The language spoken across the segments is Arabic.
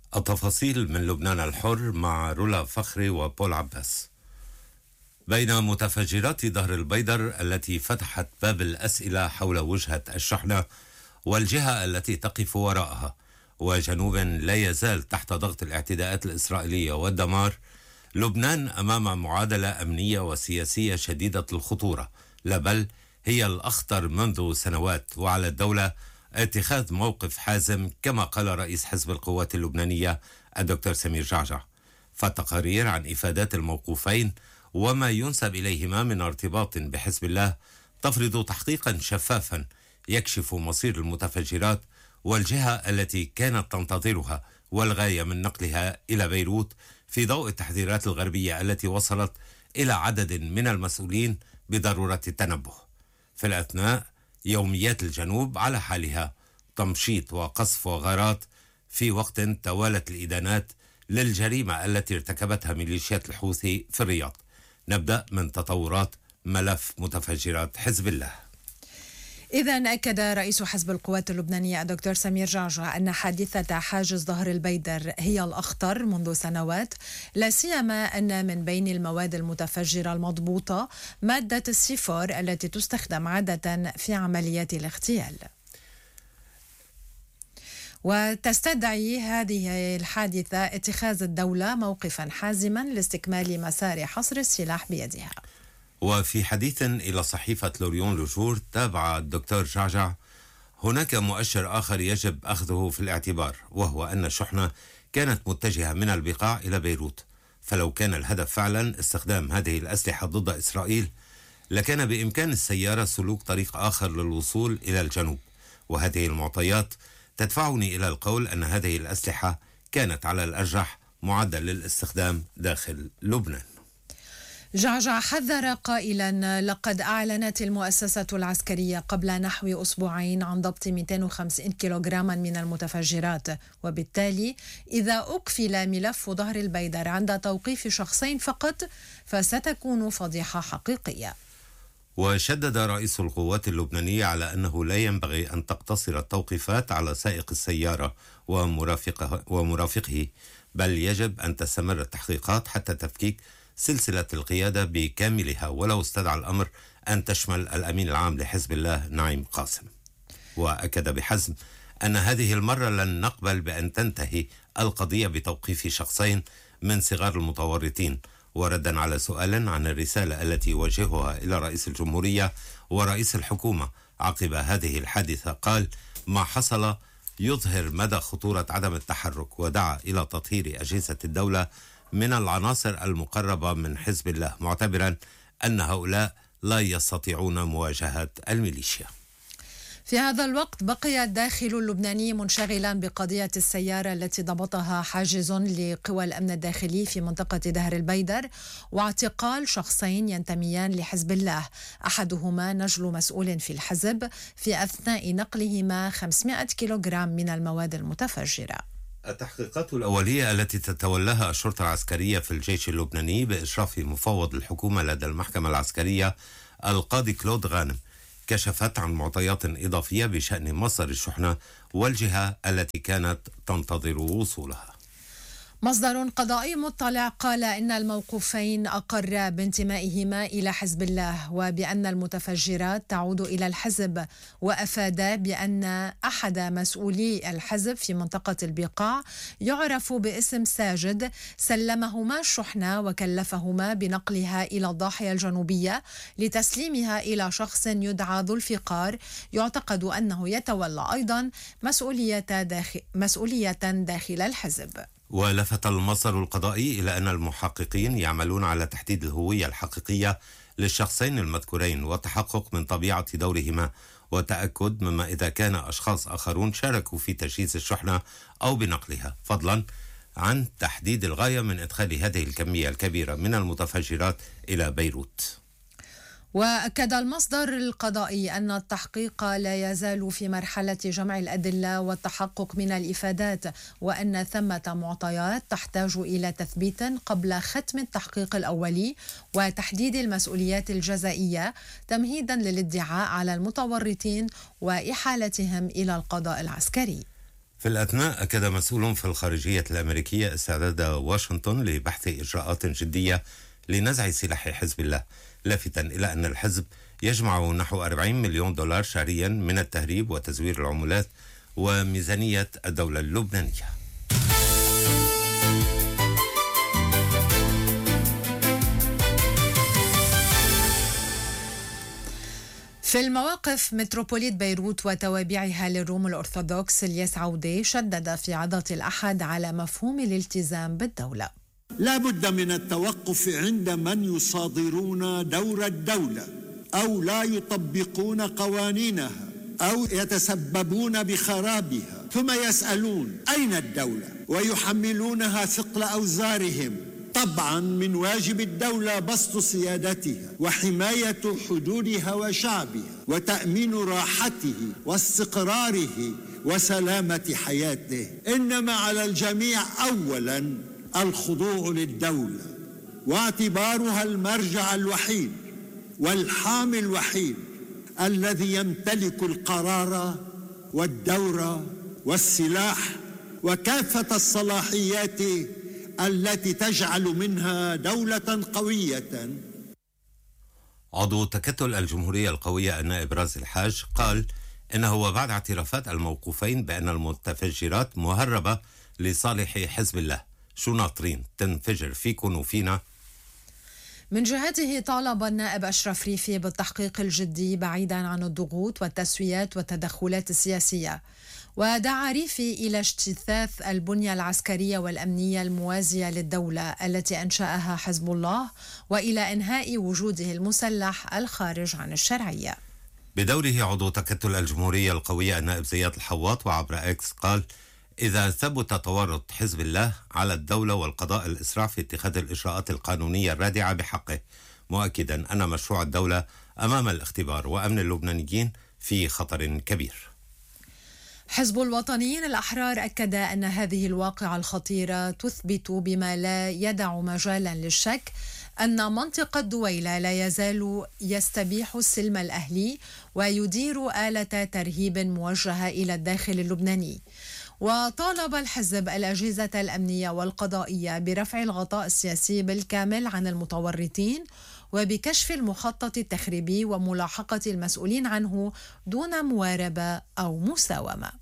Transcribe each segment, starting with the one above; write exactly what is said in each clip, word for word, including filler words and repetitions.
التفاصيل من لبنان الحر مع رولا فخري وبول عباس. بين متفجرات ظهر البيدر التي فتحت باب الأسئلة حول وجهة الشحنة والجهة التي تقف وراءها، وجنوب لا يزال تحت ضغط الاعتداءات الإسرائيلية والدمار، لبنان أمام معادلة أمنية وسياسية شديدة الخطورة، لا بل هي الأخطر منذ سنوات، وعلى الدولة اتخاذ موقف حازم كما قال رئيس حزب القوات اللبنانية الدكتور سمير جعجع. فالتقارير عن إفادات الموقوفين وما ينسب إليهما من ارتباط بحزب الله تفرض تحقيقا شفافا يكشف مصير المتفجرات والجهة التي كانت تنتظرها والغاية من نقلها إلى بيروت، في ضوء التحذيرات الغربية التي وصلت إلى عدد من المسؤولين بضرورة التنبه. في الأثناء يوميات الجنوب على حالها، تمشيط وقصف وغارات، في وقت توالت الإدانات للجريمة التي ارتكبتها ميليشيات الحوثي في الرياض. نبدأ من تطورات ملف متفجرات حزب الله. إذن أكد رئيس حزب القوات اللبنانية الدكتور سمير جعجع أن حادثة حاجز ظهر البيدر هي الأخطر منذ سنوات، لا سيما أن من بين المواد المتفجرة المضبوطة مادة السيفور التي تستخدم عادة في عمليات الاغتيال. وتستدعي هذه الحادثة اتخاذ الدولة موقفا حازما لاستكمال مسار حصر السلاح بيدها. وفي حديث إلى صحيفة لوريون لوجور تابع الدكتور جعجع: هناك مؤشر آخر يجب أخذه في الاعتبار، وهو أن الشحنة كانت متجهة من البقاع إلى بيروت، فلو كان الهدف فعلا استخدام هذه الأسلحة ضد إسرائيل لكان بإمكان السيارة سلوك طريق آخر للوصول إلى الجنوب. وهذه المعطيات تدفعني إلى القول أن هذه الأسلحة كانت على الأرجح معدة للاستخدام داخل لبنان. جعجع حذر قائلا: لقد أعلنت المؤسسة العسكرية قبل نحو أسبوعين عن ضبط مئتين وخمسين كيلوغراما من المتفجرات، وبالتالي إذا أقفل ملف ظهر البيدر عند توقيف شخصين فقط فستكون فضيحة حقيقية. وشدد رئيس القوات اللبنانية على أنه لا ينبغي أن تقتصر التوقيفات على سائق السيارة ومرافقه, ومرافقه بل يجب أن تستمر التحقيقات حتى تفكيك سلسلة القيادة بكاملها، ولو استدعى الأمر أن تشمل الأمين العام لحزب الله نعيم قاسم. وأكد بحزم أن هذه المرة لن نقبل بأن تنتهي القضية بتوقيف شخصين من صغار المتورطين. وردا على سؤال عن الرسالة التي وجهها إلى رئيس الجمهورية ورئيس الحكومة عقب هذه الحادثة، قال: ما حصل يظهر مدى خطورة عدم التحرك، ودعا إلى تطهير أجهزة الدولة من العناصر المقربة من حزب الله، معتبرا أن هؤلاء لا يستطيعون مواجهة الميليشيا. في هذا الوقت بقي الداخل اللبناني منشغلا بقضية السيارة التي ضبطها حاجز لقوى الأمن الداخلي في منطقة دهر البيدر، واعتقال شخصين ينتميان لحزب الله، أحدهما نجل مسؤول في الحزب، في أثناء نقلهما خمسمائة كيلوغرام من المواد المتفجرة. التحقيقات الأولية التي تتولاها الشرطة العسكرية في الجيش اللبناني بإشراف مفوض الحكومة لدى المحكمة العسكرية القاضي كلود غانم كشفت عن معطيات إضافية بشأن مصدر الشحنة والجهة التي كانت تنتظر وصولها. مصدر قضائي مطلع قال إن الموقوفين أقر بانتمائهما إلى حزب الله وبأن المتفجرات تعود إلى الحزب، وأفاد بأن أحد مسؤولي الحزب في منطقة البقاع يعرف باسم ساجد سلمهما الشحنة وكلفهما بنقلها إلى الضاحية الجنوبية لتسليمها إلى شخص يدعى ذو الفقار يعتقد أنه يتولى أيضا مسؤولية داخل, مسؤولية داخل الحزب. ولفت المصدر القضائي إلى أن المحققين يعملون على تحديد الهوية الحقيقية للشخصين المذكورين والتحقق من طبيعة دورهما، وتأكد مما إذا كان أشخاص آخرون شاركوا في تجهيز الشحنة أو بنقلها، فضلا عن تحديد الغاية من إدخال هذه الكمية الكبيرة من المتفجرات إلى بيروت. وأكد المصدر القضائي أن التحقيق لا يزال في مرحلة جمع الأدلة والتحقق من الإفادات، وأن ثمة معطيات تحتاج إلى تثبيت قبل ختم التحقيق الأولي وتحديد المسؤوليات الجزائية تمهيدا للادعاء على المتورطين وإحالتهم إلى القضاء العسكري. في الأثناء أكد مسؤول في الخارجية الأمريكية استعداد واشنطن لبحث إجراءات جدية لنزع سلاح حزب الله، لافتا إلى أن الحزب يجمع نحو أربعين مليون دولار شهريا من التهريب وتزوير العملات وميزانية الدولة اللبنانية. في المواقف، متروبوليت بيروت وتوابعها للروم الأرثوذكس الياس عودي شدد في عظة الأحد على مفهوم الالتزام بالدولة. لا بد من التوقف عند من يصادرون دور الدولة أو لا يطبقون قوانينها أو يتسببون بخرابها، ثم يسألون أين الدولة ويحملونها ثقل أوزارهم. طبعا من واجب الدولة بسط سيادتها وحماية حدودها وشعبها وتأمين راحته واستقراره وسلامة حياته، إنما على الجميع أولا الخضوع للدولة واعتبارها المرجع الوحيد والحامي الوحيد الذي يمتلك القرار والدور والسلاح وكافة الصلاحيات التي تجعل منها دولة قوية. عضو تكتل الجمهورية القوية النائب رازي الحاج قال إنه وبعد اعترافات الموقوفين بأن المتفجرات مهربة لصالح حزب الله، شو ناطرين تنفجر فيكن وفينا؟ من جهته طالب النائب أشرف ريفي بالتحقيق الجدي بعيدا عن الضغوط والتسويات والتدخلات السياسية، ودعا ريفي إلى اجتثاث البنية العسكرية والأمنية الموازية للدولة التي أنشأها حزب الله وإلى إنهاء وجوده المسلح الخارج عن الشرعية. بدوره عضو تكتل الجمهورية القوية النائب زياد الحواط وعبر إكس قال إذا ثبت تورط حزب الله على الدولة والقضاء الإسراع في اتخاذ الإجراءات القانونية الرادعة بحقه، مؤكدا أن مشروع الدولة أمام الاختبار وأمن اللبنانيين في خطر كبير. حزب الوطنيين الأحرار أكد أن هذه الواقعة الخطيرة تثبت بما لا يدع مجالا للشك أن منطقة دويلة لا يزال يستبيح السلم الأهلي ويدير آلة ترهيب موجهة إلى الداخل اللبناني. وطالب الحزب الأجهزة الأمنية والقضائية برفع الغطاء السياسي بالكامل عن المتورطين وبكشف المخطط التخريبي وملاحقة المسؤولين عنه دون مواربة أو مساومة.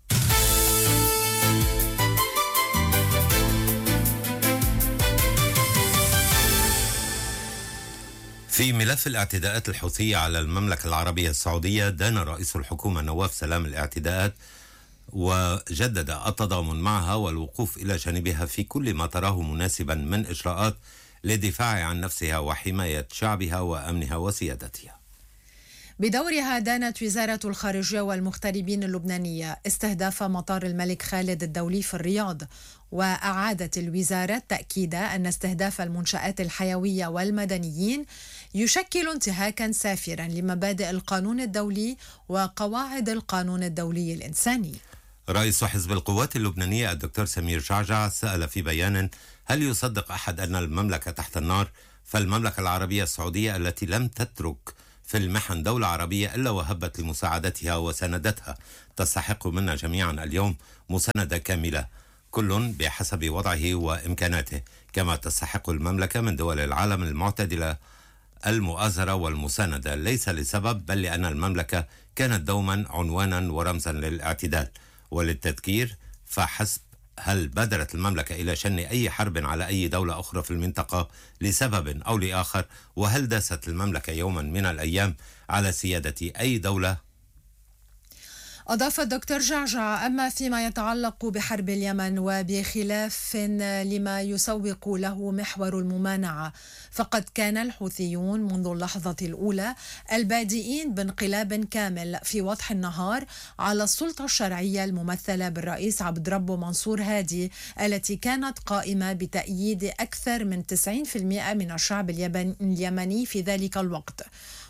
في ملف الاعتداءات الحوثية على المملكة العربية السعودية، دان رئيس الحكومة نواف سلام الاعتداءات وجدد التضامن معها والوقوف إلى جانبها في كل ما تراه مناسبا من إجراءات للدفاع عن نفسها وحماية شعبها وأمنها وسيادتها. بدورها دانت وزارة الخارجية والمغتربين اللبنانية استهداف مطار الملك خالد الدولي في الرياض، وأعادت الوزارة تأكيد أن استهداف المنشآت الحيوية والمدنيين يشكل انتهاكا سافرا لمبادئ القانون الدولي وقواعد القانون الدولي الإنساني. رئيس حزب القوات اللبنانية الدكتور سمير جعجع سأل في بيان: هل يصدق أحد أن المملكة تحت النار؟ فالمملكة العربية السعودية التي لم تترك في المحن دولة عربية إلا وهبت لمساعدتها وسندتها تستحق منا جميعا اليوم مساندة كاملة، كل بحسب وضعه وإمكاناته، كما تستحق المملكة من دول العالم المعتدلة المؤازرة والمساندة، ليس لسبب بل لأن المملكة كانت دوما عنوانا ورمزا للاعتدال. وللتذكير فحسب، هل بادرت المملكة إلى شن أي حرب على أي دولة أخرى في المنطقة لسبب أو لآخر؟ وهل داست المملكة يوما من الأيام على سيادة أي دولة؟ أضاف الدكتور جعجع: أما فيما يتعلق بحرب اليمن وبخلاف لما يسوق له محور الممانعة، فقد كان الحوثيون منذ اللحظة الأولى البادئين بانقلاب كامل في وضح النهار على السلطة الشرعية الممثلة بالرئيس عبد ربه منصور هادي، التي كانت قائمة بتأييد أكثر من تسعين بالمئة من الشعب اليمني في ذلك الوقت.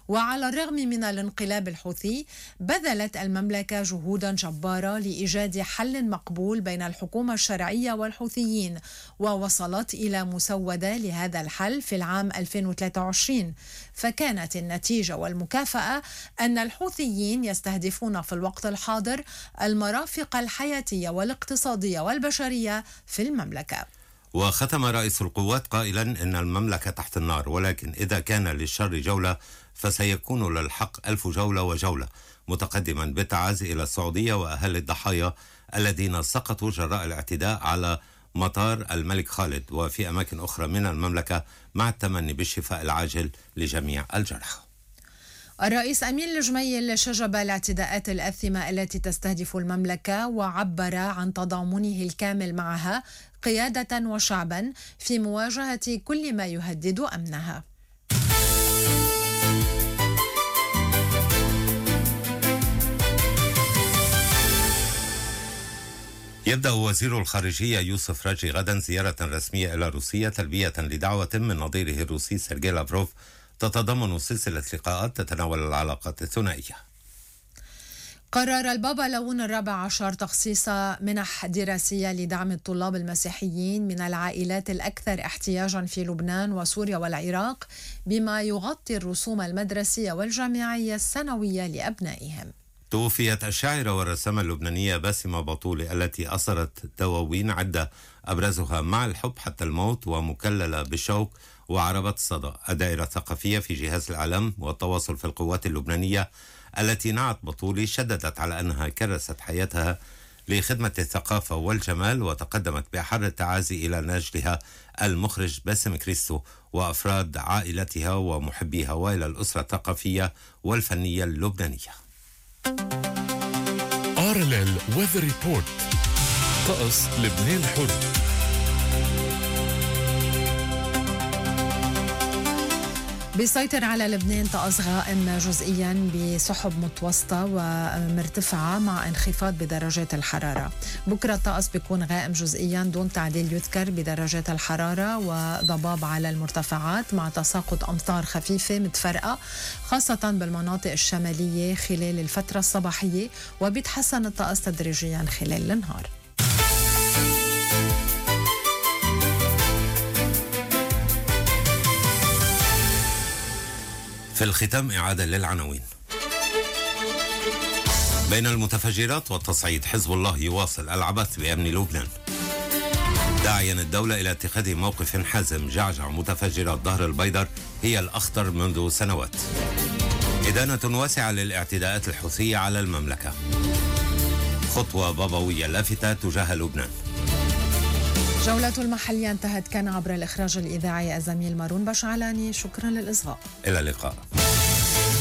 وعلى الرغم من الانقلاب الحوثي بذلت المملكة جهودا جبارة لإيجاد حل مقبول بين الحكومة الشرعية والحوثيين، ووصلت إلى مسودة لهذا الحل في العام ألفين وثلاثة وعشرين، فكانت النتيجة والمكافأة أن الحوثيين يستهدفون في الوقت الحاضر المرافق الحياتية والاقتصادية والبشرية في المملكة. وختم رئيس القوات قائلا إن المملكة تحت النار، ولكن إذا كان للشر جولة فسيكون للحق ألف جولة وجولة، متقدما بالتعازي إلى السعودية وأهل الضحايا الذين سقطوا جراء الاعتداء على مطار الملك خالد وفي أماكن أخرى من المملكة، مع التمني بالشفاء العاجل لجميع الجرحى. الرئيس أمين الجميل شجب الاعتداءات الآثمة التي تستهدف المملكة، وعبر عن تضامنه الكامل معها قيادة وشعبا في مواجهة كل ما يهدد أمنها. يبدأ وزير الخارجية يوسف راجي غدا زيارة رسمية إلى روسيا تلبية لدعوة من نظيره الروسي سيرجي لافروف تتضمن سلسلة لقاءات تتناول العلاقات الثنائية. قرر البابا لون الرابع عشر تخصيص منح دراسية لدعم الطلاب المسيحيين من العائلات الأكثر احتياجا في لبنان وسوريا والعراق، بما يغطي الرسوم المدرسية والجامعية السنوية لأبنائهم. توفيت الشاعرة والرسامة اللبنانية باسمة بطولي التي أصدرت دواوين عدة أبرزها مع الحب حتى الموت ومكللة بالشوق وعربة الصدى، الدائرة الثقافية في جهاز الإعلام والتواصل في القوات اللبنانية التي نعت بطولي شددت على أنها كرست حياتها لخدمة الثقافة والجمال، وتقدمت بأحر التعازي إلى ناجلها المخرج باسم كريستو وأفراد عائلتها ومحبيها وإلى الأسرة الثقافية والفنية اللبنانية. آر إل إل Weather Report. طقس لبنان الحر. بيسيطر على لبنان طقس غائم جزئيا بسحب متوسطة ومرتفعة مع انخفاض بدرجات الحرارة. بكرة الطقس بيكون غائم جزئيا دون تعديل يذكر بدرجات الحرارة وضباب على المرتفعات مع تساقط أمطار خفيفة متفرقة خاصة بالمناطق الشمالية خلال الفترة الصباحية، وبيتحسن الطقس تدريجيا خلال النهار. في الختام إعادة للعناوين. بين المتفجرات والتصعيد، حزب الله يواصل العبث بأمن لبنان. داعيا الدولة إلى اتخاذ موقف حازم، جعجع متفجرات ظهر البيدر هي الأخطر منذ سنوات. إدانة واسعة للاعتداءات الحوثية على المملكة. خطوة بابوية لافتة تجاه لبنان. جولة المحلية انتهت، كان عبر الإخراج الإذاعي الزميل مارون بشعلاني. شكرا للإصغاء. إلى اللقاء.